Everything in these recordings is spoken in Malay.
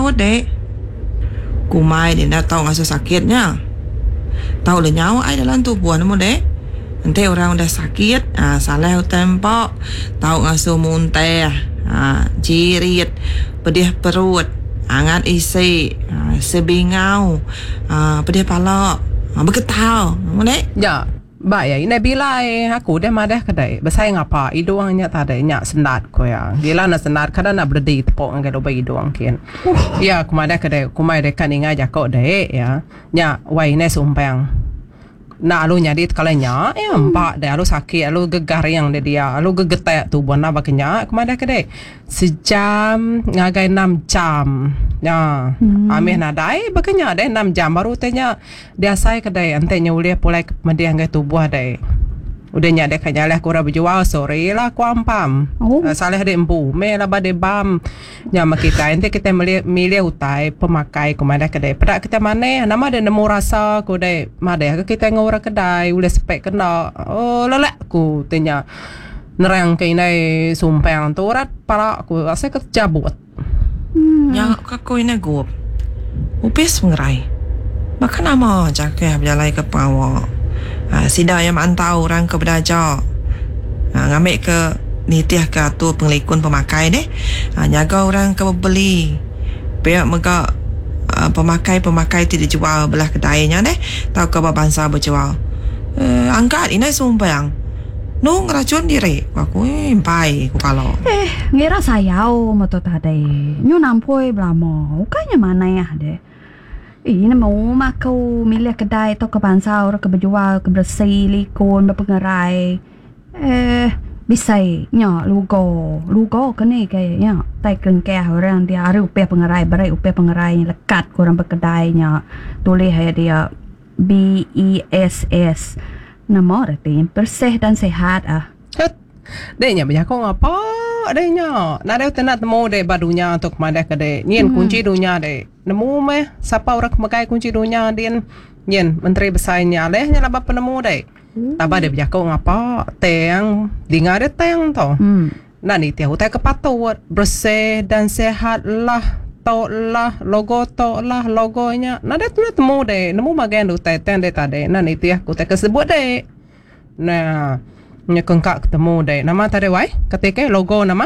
takut dek. Kumai dia nak tahu ngasuh sakitnya. Tahu le nyawa ai dalam tubuh namu dek. Nanti orang udah sakit, salah tempok, tahu ngasuh muntah, jirit, pedih perut, angat isi, sebingau, pedih palak, bergetau, namu dek. Ya. Baik, ini bila aku dah madah kedai. Besar ngapa? Hidungnya tak ada nyak sendat ko ya. Gila na sendat kada nak berdiri tepok ngan kalau bagi hidung kian. Ya, aku madah kedai. Aku mai dekat ingat jakok deh ya. Nyak wai ne sumpang. Na alu nyadi kalanya ya empat deh alu sakit alu gegar yang dia alu gegetak tubuh na baknya aku madah kedai. Sejam ngagai 6 jam. Ya, amih nadai bakanya deh 6 jam baru tanya dia sai kedai antenya ulih pulai kemudian ngai tubuh deh. Udah nyade kanya lah kurang berjual sorry lah ku ampam. Salah de empu me lah bade bam. Nya kita ente kita milih utai pemakai kumada kedai. Pada kita mana nama de nemu rasa ku dai made kita ngora kedai udah spek kena. Oh lelak ku tanya nerang ke ini sumpang turat para aku rasa kecabut. Ya kako ini gup. Upis mengerai. Bahkan nama jaga berjalan ke bawah. Sida yang mantau orang ke belajar, ngambil ke nitiah ke atur pengelikun pemakai deh, jaga orang ke beli, biar mereka pemakai tidak jual belah kedainya deh, tahu ke bangsa berjual. Angkat ini sumpang, nung racun diri, aku impai aku kalau. Ngira sayau motor tadi, nyu nampoi belamo, kayaknya mana ya deh. Ini mau kau milih kedai atau ke bangsa orang ke berjual ke bersih likun berpengerai bisa nya lugo kene kayaknya tai kengkeh orang dia ada upaya pengerai berai upaya pengerai lekat kurang berkedainya tulis dia BESS nama artinya bersih dan sehat Denya banyak kau ngapa? Denya, nada tu nak temu deh badunya untuk madah kedai. Nyen kunci dunia deh. Nemu meh, siapa orang memakai kunci dunia dia? Nyen menteri besarnya leh, nyala bapa nemu deh. Tabah deh banyak kau ngapa? Teng, dengar deh teng tau. Nani tiap utai kepatut bersih dan sehat lah. Tau lah logo tau lah logonya. Nada tu nak temu deh. Nemu magen utai teng deh tadi. Nani tiap utai kesebut deh. Nah. Nya kengkak ketemu deh. Nama tadi wai? Ketika logo nama?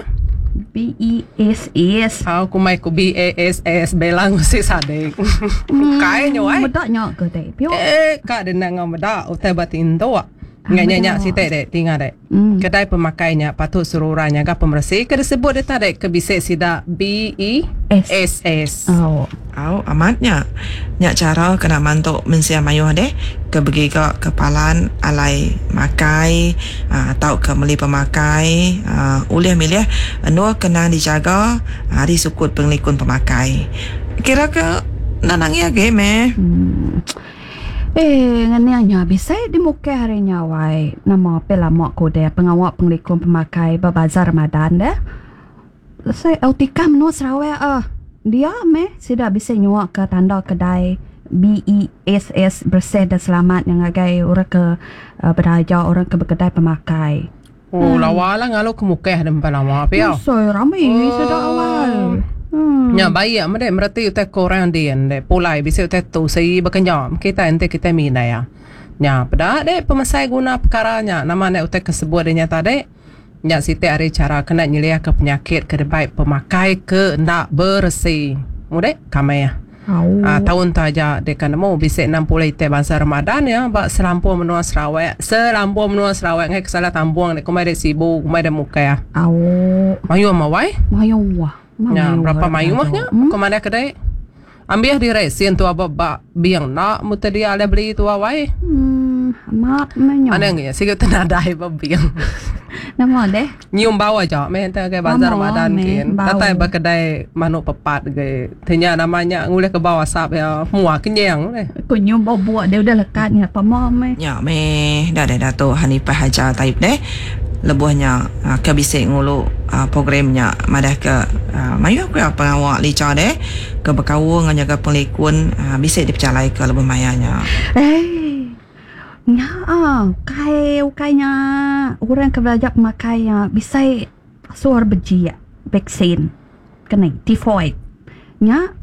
BESS. Aku mai ku BESS belang si sadek. Kayaknya wai. Medaknya ke deh. Kak dia nak medak utai batin tu. Nyanyi si teh deh tinggal deh. Kedai pemakainya patut sururanya ke pembersih ke disebut dia tadi ke bisik sida BESS. Amatnya. Nyak cara kena mantuk mensia mayuh deh. Ke bagi ke kepalan alai makai atau ke meli pemakai ulih milih anu kena dijaga hari sukut penglikun pemakai. Kira ke nanang ya game ngannya bisa di muka harinya wai nama pelamak kode pengawak penglikun pemakai babazar Ramadan dah. Saya autika menurut Sarawak dia sudah bisa nyuak ke tanda kedai BESS bersih dan selamat yang agai orang ke beraja orang ke berkedai pemakai. Lawala ngalo ke muka dan pelama apa ya? Saya ramai sudah awal. Nya bayi amade merati utai korang dia deh pulai bisa utai tu sei bakanya kita ente kita mina ya. Nya pada deh pemasai guna perkaranya nama ne utai kesebut dia nyata deh. Nya siti ada cara kena nyelia ke penyakit ke baik pemakai ke nak bersih. Mudah kami ya. Tahun tu aja dekat nemu bisa 60 ite bangsa Ramadan ya bak selampau menua Sarawak ngai kesalah tambuang dek kumai dek sibuk kumai dek muka ya. Mayu mawai? Mayu wah. Ya, berapa mayu mahnya? Kemana kedai? Ambil di resin tu apa biang nak muta dia ada beli tu awai. Mat menyo. Ada enggak ya? Sikit tenadai biang. Nama deh. Nyium bawa aja, menta ke bazar Ramadan kin. Tatai kedai manuk pepat ke. Tanya namanya ngulih ke bawah sap ya. Muak kenyang deh. Ku nyium bau buat dia udah lekatnya pamam Ya dah Dato' Hanifah Haja Taib deh. Lebuhnya ke bisik ngulu programnya madah ke mayu aku pengawak lica deh ke berkawung jaga penglikun bisik dipercalai ke lebuh mayanya. Kayaknya orang ke belajar pemakai bisa suar beji vaksin kena tifoid nya